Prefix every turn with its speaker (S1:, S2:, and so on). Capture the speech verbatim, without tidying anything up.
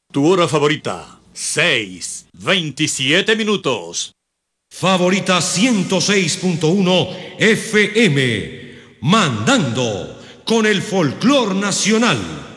S1: Tu hora favorita, seis, veintisiete minutos.
S2: Favorita ciento seis punto uno F M, mandando con el folclor nacional.